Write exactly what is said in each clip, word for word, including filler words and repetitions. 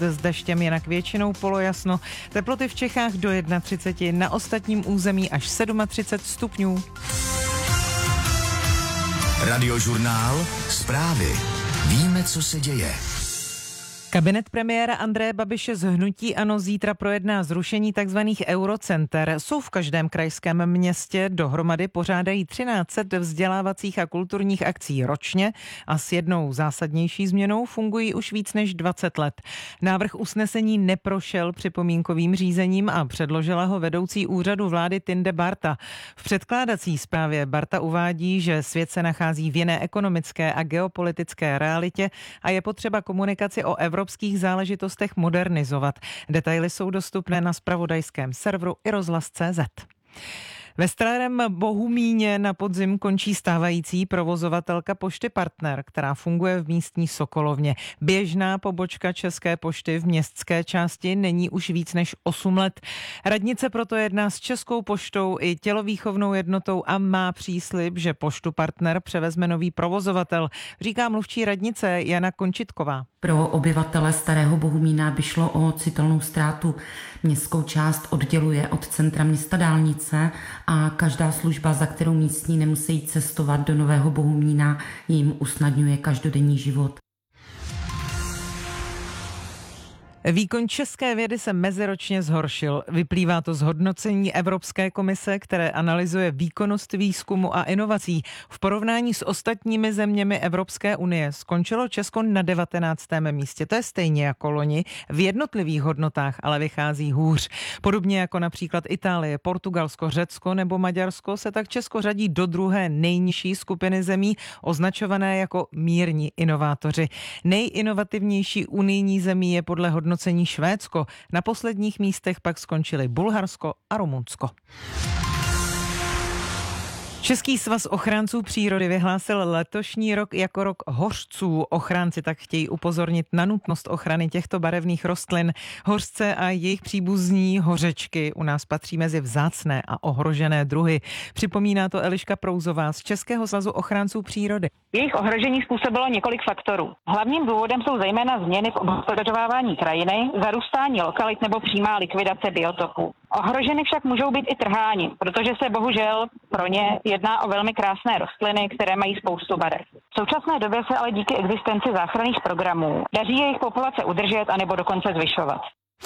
S deštěm jinak většinou polojasno. Teploty v Čechách do třicet jedna, na ostatním území až třicet sedm stupňů. Radiožurnál, zprávy. Víme, co se děje. Kabinet premiéra Andreje Babiše z hnutí ANO zítra projedná zrušení tzv. Eurocenter. Jsou v každém krajském městě, dohromady pořádají třináct set vzdělávacích a kulturních akcí ročně a s jednou zásadnější změnou fungují už víc než dvacet let. Návrh usnesení neprošel připomínkovým řízením a předložila ho vedoucí úřadu vlády Tinde Barta. V předkládací zprávě Barta uvádí, že svět se nachází v jiné ekonomické a geopolitické realitě a je potřeba komunikaci o Evropě evropských záležitostech modernizovat. Detaily jsou dostupné na zpravodajském serveru i rozhlas tečka cé zet. Ve Starém Bohumíně na podzim končí stávající provozovatelka Pošty Partner, která funguje v místní Sokolovně. Běžná pobočka České pošty v městské části není už víc než osm let. Radnice proto jedná s Českou poštou i tělovýchovnou jednotou a má příslib, že Poštu Partner převezme nový provozovatel, říká mluvčí radnice Jana Končitková. Pro obyvatele Starého Bohumína by šlo o citelnou ztrátu. Městskou část odděluje od centra města dálnice a každá služba, za kterou místní nemusí cestovat do Nového Bohumína, jim usnadňuje každodenní život. Výkon české vědy se meziročně zhoršil. Vyplývá to z hodnocení Evropské komise, které analyzuje výkonnost výzkumu a inovací. V porovnání s ostatními zeměmi Evropské unie skončilo Česko na devatenáctém místě. To je stejně jako loni. V jednotlivých hodnotách ale vychází hůř. Podobně jako například Itálie, Portugalsko, Řecko nebo Maďarsko se tak Česko řadí do druhé nejnižší skupiny zemí, označované jako mírní inovátoři. Nejinovativnější unijní zemí je podle hodnocení hodnocení Švédsko. Na posledních místech pak skončili Bulharsko a Rumunsko. Český svaz ochránců přírody vyhlásil letošní rok jako rok hořců. Ochránci tak chtějí upozornit na nutnost ochrany těchto barevných rostlin. Hořce a jejich příbuzní hořečky u nás patří mezi vzácné a ohrožené druhy. Připomíná to Eliška Prouzová z Českého svazu ochránců přírody. Jejich ohrožení způsobilo několik faktorů. Hlavním důvodem jsou zejména změny v obhospodařování krajiny, zarůstání lokalit nebo přímá likvidace biotopů. Ohroženy však můžou být i trháním, protože se bohužel pro ně jedná o velmi krásné rostliny, které mají spoustu barev. V současné době se ale díky existenci záchranných programů daří jejich populace udržet anebo dokonce zvyšovat.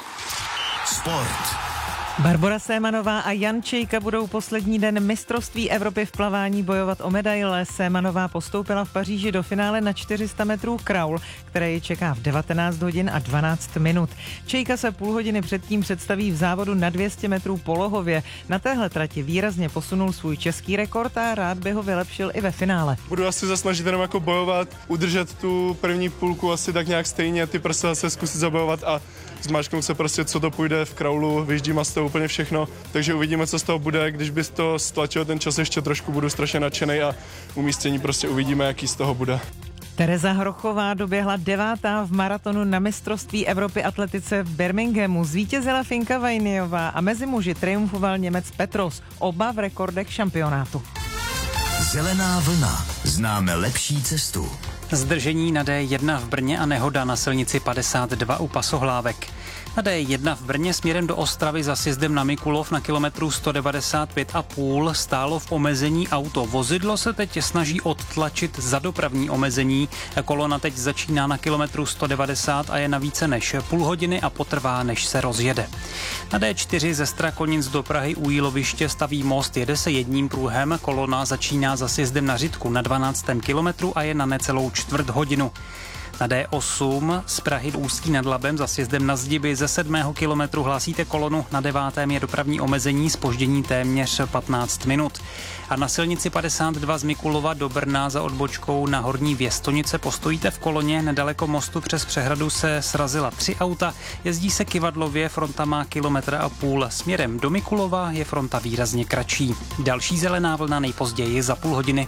Sport. Barbora Sémanová a Jan Čejka budou poslední den mistrovství Evropy v plavání bojovat o medaile. Sémanová postoupila v Paříži do finále na čtyři sta metrů kraul, které ji čeká v devatenáct hodin a dvanáct minut. Čejka se půl hodiny předtím představí v závodu na dvě stě metrů polohově. Na téhle trati výrazně posunul svůj český rekord a rád by ho vylepšil i ve finále. Budu asi zasnažit jenom jako bojovat, udržet tu první půlku asi tak nějak stejně, ty prsa se zkusit zabojovat a zmáčknout se prostě, co to půjde v kraulu, vyjíždím a z toho úplně všechno, takže uvidíme, co z toho bude. Když bys to stlačil ten čas ještě trošku, budu strašně nadšenej a umístění prostě uvidíme, jaký z toho bude. Tereza Hrochová doběhla devátá v maratonu na mistrovství Evropy atletice v Birminghamu. Zvítězila Finka Vajniová a mezi muži triumfoval Němec Petros, oba v rekordech šampionátu. Zelená vlna. Známe lepší cestu. Zdržení na dé jedna v Brně a nehoda na silnici padesát dva u Pasohlávek. Na dé jedna v Brně směrem do Ostravy za sjezdem na Mikulov na kilometru sto devadesát pět a půl stálo v omezení auto. Vozidlo se teď snaží odtlačit za dopravní omezení. Kolona teď začíná na kilometru sto devadesát a je na více než půl hodiny a potrvá, než se rozjede. Na dé čtyři ze Strakonic do Prahy u Jíloviště staví most, jede se jedním pruhem. Kolona začíná za sjezdem na Řitku na dvanáctém kilometru a je na necelou čtvrt hodinu. Na dé osm z Prahy do Ústí nad Labem za sjezdem na Zdiby ze sedmého kilometru hlásíte kolonu, na devátém je dopravní omezení, zpoždění téměř patnáct minut. A na silnici padesát dva z Mikulova do Brna za odbočkou na Horní Věstonice postojíte v koloně, nedaleko mostu přes přehradu se srazila tři auta, jezdí se kyvadlově, fronta má kilometr a půl, směrem do Mikulova je fronta výrazně kratší. Další zelená vlna nejpozději za půl hodiny.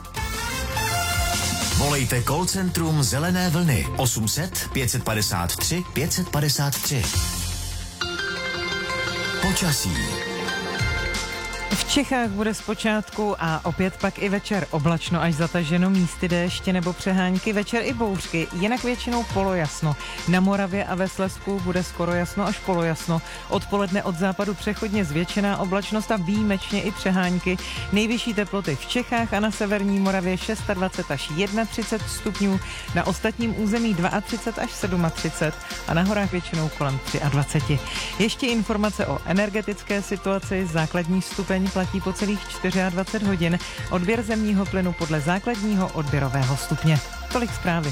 Volejte call centrum Zelené vlny osm set pět padesát tři pět padesát tři. Počasí. V Čechách bude zpočátku a opět pak i večer oblačno až zataženo, místy déště nebo přehánky, večer i bouřky, jinak většinou polojasno. Na Moravě a ve Slezsku bude skoro jasno až polojasno. Odpoledne od západu přechodně zvětšená oblačnost a výjimečně i přehánky. Nejvyšší teploty v Čechách a na severní Moravě dvacet šest až třicet jedna stupňů, na ostatním území třicet dva až třicet sedm a na horách většinou kolem dvacet tři. Ještě informace o energetické situaci. Základní stupeň platí po celých dvacet čtyři hodin. Odběr zemního plynu podle základního odběrového stupně. Tolik zprávy.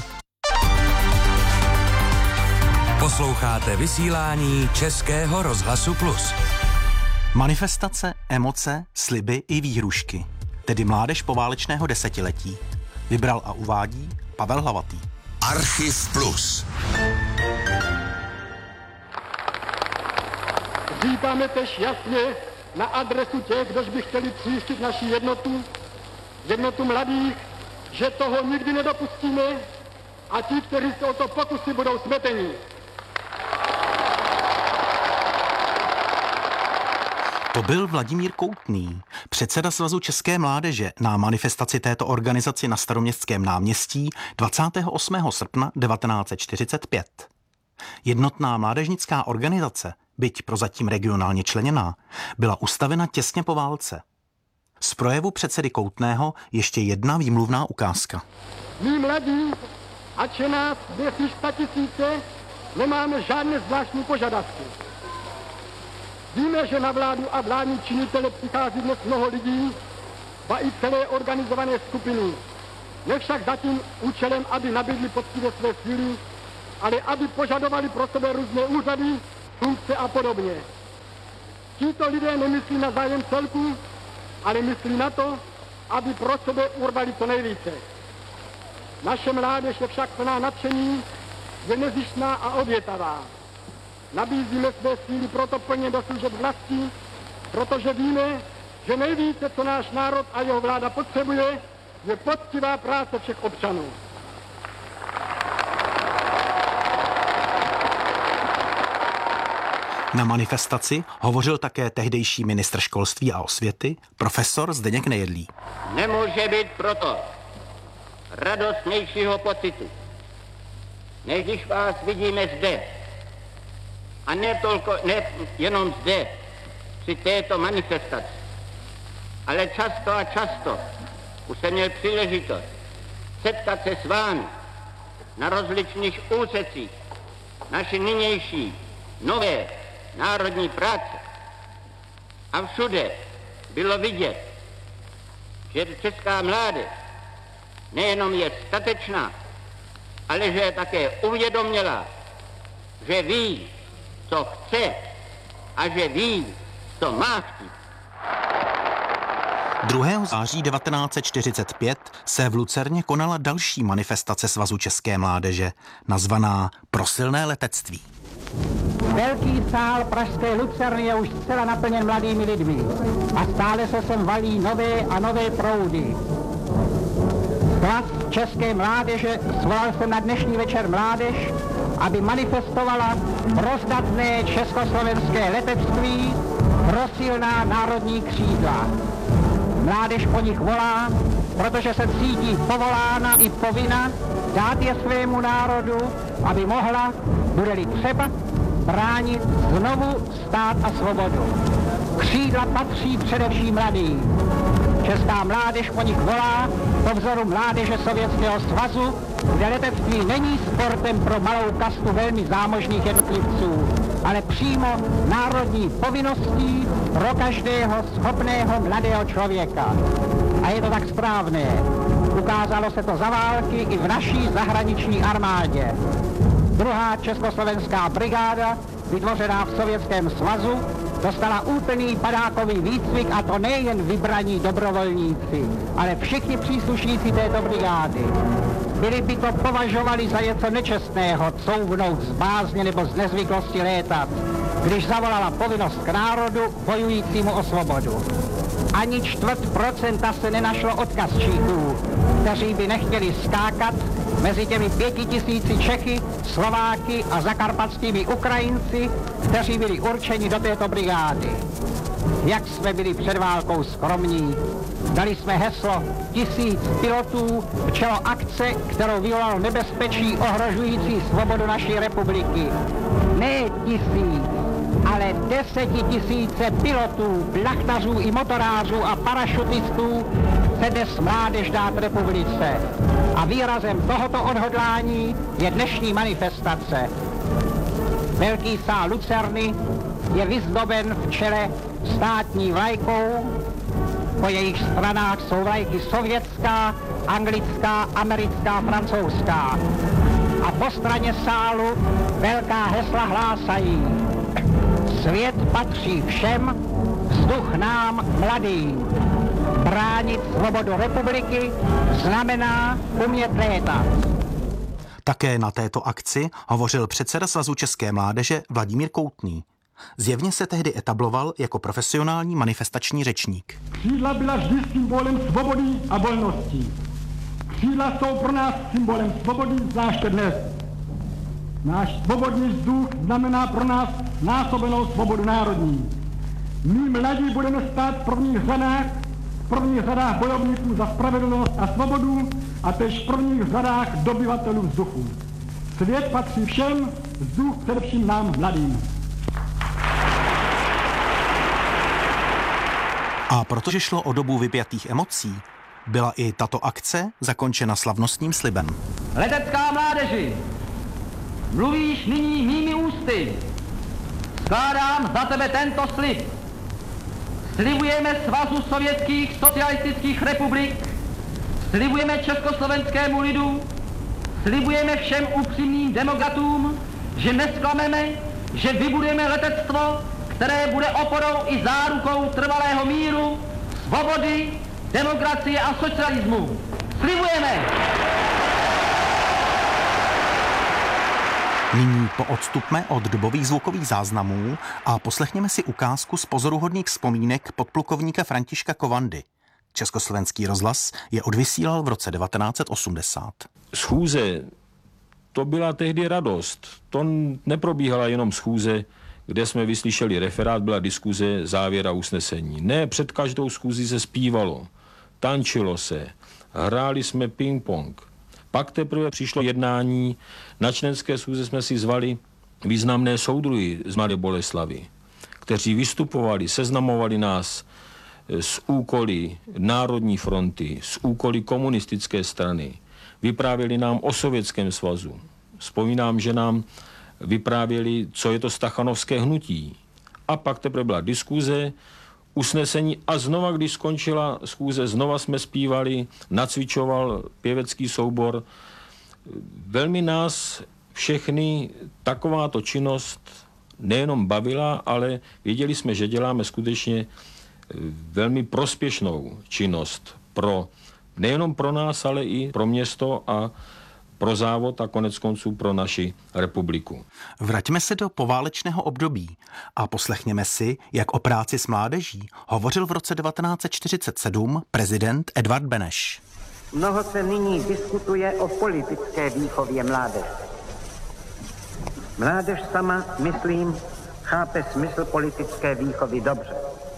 Posloucháte vysílání Českého rozhlasu Plus. Manifestace, emoce, sliby i výhrušky. Tedy mládež poválečného desetiletí. Vybral a uvádí Pavel Hlavatý. Archiv Plus. Říkáme tež jasně na adresu těch, kdož by chtěli příštit naši jednotu, jednotu mladých, že toho nikdy nedopustíme a ti, kteří se o to pokusí, budou smeteni. To byl Vladimír Koutný, předseda Svazu české mládeže na manifestaci této organizaci na Staroměstském náměstí dvacátého osmého srpna devatenáct set čtyřicet pět. Jednotná mládežnická organizace, byť prozatím regionálně členěná, byla ustavena těsně po válce. Z projevu předsedy Koutného ještě jedna výmluvná ukázka. My mladí, ač je nás dnes sta tisíce, nemáme žádné zvláštní požadavky. Víme, že na vládu a vládní činitele přichází dnes mnoho lidí, ba i celé organizované skupiny. Ne však zatím účelem, aby nabídli poctivě své síly, ale aby požadovali pro sebe různé úřady, funkce a podobně. Tito lidé nemyslí na zájem celku, ale myslí na to, aby pro sebe urvali co nejvíce. Naše mládež je však plná nadšení, je nezištná a obětavá. Nabízíme své síly proto plně do služeb vlasti, protože víme, že nejvíce, co náš národ a jeho vláda potřebuje, je poctivá práce všech občanů. Na manifestaci hovořil také tehdejší ministr školství a osvěty, profesor Zdeněk Nejedlý. Nemůže být proto radostnějšího pocitu, než když vás vidíme zde. A ne, tolko, ne jenom zde, při této manifestaci, ale často a často už jsem měl příležitost setkat se s vámi na rozličných úsecích naší nynější, nové národní práce. A všude bylo vidět, že česká mládež nejenom je statečná, ale že je také uvědomělá, že ví, co chce a že ví, co má chtít. druhého září devatenáct set čtyřicet pět se v Lucerně konala další manifestace Svazu české mládeže, nazvaná Pro silné letectví. Velký sál pražské Lucerny je už zcela naplněn mladými lidmi a stále se sem valí nové a nové proudy. Svaz české mládeže svolal jsem na dnešní večer mládež, aby manifestovala rozdatné československé letectví pro silná národní křídla. Mládež po nich volá, protože se cítí povolána i povinna dát je svému národu, aby mohla, bude-li třeba, bránit znovu stát a svobodu. Křídla patří především mladým. Česká mládež po nich volá po vzoru mládeže Sovětského svazu, kde letectví není sportem pro malou kastu velmi zámožných jednotlivců, ale přímo národní povinností pro každého schopného mladého člověka. A je to tak správné. Ukázalo se to za války i v naší zahraniční armádě. Druhá československá brigáda, vytvořená v Sovětském svazu, dostala úplný padákový výcvik, a to nejen vybraní dobrovolníci, ale všichni příslušníci této brigády. Byli by to považovali za něco nečestného, couvnout z bázně nebo z nezvyklosti létat, když zavolala povinnost k národu bojujícímu o svobodu. Ani čtvrt procenta se nenašlo odkazčíků, kteří by nechtěli skákat mezi těmi pěti tisíci Čechy, Slováky a zakarpatskými Ukrajinci, kteří byli určeni do této brigády. jak jsme byli před válkou skromní. Dali jsme heslo tisíc pilotů v čelo akce, kterou vyvolalo nebezpečí ohrožující svobodu naší republiky. Ne tisíc, ale desetitisíce pilotů, plachtařů i motorářů a parašutistů se dnes mládež dát republice. A výrazem tohoto odhodlání je dnešní manifestace. Velký sál Lucerny je vyzdoben v čele státní vlajkou, po jejich stranách jsou vlajky sovětská, anglická, americká, francouzská. A po straně sálu velká hesla hlásají: svět patří všem, vzduch nám mladým. Bránit svobodu republiky znamená umět létat. Také na této akci hovořil předseda Svazu české mládeže Vladimír Koutný. Zjevně se tehdy etabloval jako profesionální manifestační řečník. Křídla byla vždy symbolem svobody a volnosti. Křídla jsou pro nás symbolem svobody, zvláště dnes. Náš svobodný vzduch znamená pro nás násobenou svobodu národní. My mladí budeme stát v prvních řadách, v prvních řadách bojovníků za spravedlnost a svobodu a též v prvních řadách dobyvatelů vzduchu. Svět patří všem, vzduch především nám mladým. A protože šlo o dobu vypjatých emocí, byla i tato akce zakončena slavnostním slibem. Letecká mládeži, mluvíš nyní mými ústy. Skládám za tebe tento slib. Slibujeme Svazu sovětských socialistických republik, slibujeme československému lidu, slibujeme všem upřímným demokratům, že nesklameme, že vybudujeme letectvo, které bude oporou i zárukou trvalého míru, svobody, demokracie a socialismu. Slibujeme! Nyní poodstupme od dobových zvukových záznamů a poslechněme si ukázku z pozoruhodných vzpomínek podplukovníka Františka Kovandy. Československý rozhlas je odvysílal v roce devatenáct set osmdesát. Schůze, to byla tehdy radost. To neprobíhala jenom schůze, kde jsme vyslyšeli referát, byla diskuze, závěr a usnesení. Ne, před každou schůzí se zpívalo, tančilo se, hráli jsme ping-pong. Pak teprve přišlo jednání, na členské schůze jsme si zvali významné soudruhy z Mladé Boleslavi, kteří vystupovali, seznamovali nás s úkoly Národní fronty, s úkoly komunistické strany. Vyprávěli nám o Sovětském svazu. Vzpomínám, že nám vyprávěli, co je to stachanovské hnutí. A pak teprve byla diskuze, usnesení a znova, když skončila schůze, znova jsme zpívali, nacvičoval pěvecký soubor. Velmi nás všechny takováto činnost nejenom bavila, ale věděli jsme, že děláme skutečně velmi prospěšnou činnost pro, nejenom pro nás, ale i pro město a pro závod a konec konců pro naši republiku. Vraťme se do poválečného období a poslechněme si, jak o práci s mládeží hovořil v roce devatenáct set čtyřicet sedm prezident Edvard Beneš. Mnoho se nyní diskutuje o politické výchově mládeže. Mládež sama, myslím, chápe smysl politické výchovy dobře.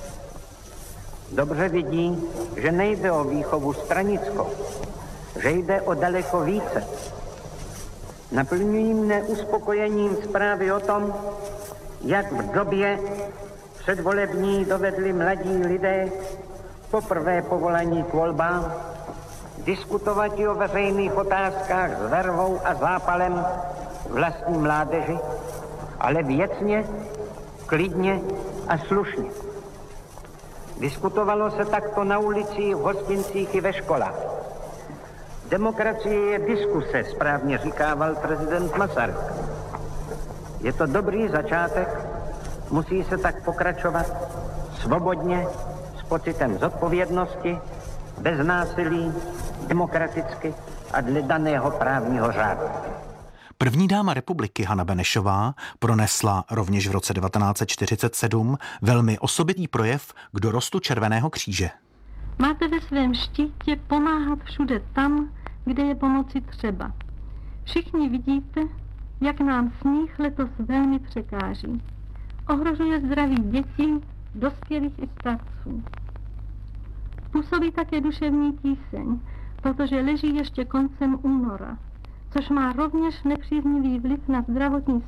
Dobře vidí, že nejde o výchovu stranickou, že jde o daleko více. Naplňují mne uspokojením zprávy o tom, jak v době předvolební dovedli mladí lidé poprvé povolaní k volbám diskutovat i o veřejných otázkách s vervou a zápalem vlastní mládeži, ale věcně, klidně a slušně. Diskutovalo se takto na ulici, v hostincích i ve školách. Demokracie je diskuse, správně říkával prezident Masaryk. Je to dobrý začátek, musí se tak pokračovat svobodně, s pocitem zodpovědnosti, bez násilí, demokraticky a dle daného právního řádu. První dáma republiky Hana Benešová pronesla rovněž v roce devatenáct set čtyřicet sedm velmi osobitý projev k dorostu Červeného kříže. Máte ve svém štítě pomáhat všude tam, kde je pomoci třeba. Všichni vidíte, jak nám sníh letos velmi překáží. Ohrožuje zdraví dětí, dospělých i starců. Působí také duševní tíseň, protože leží ještě koncem února, což má rovněž nepříznivý vliv na zdravotní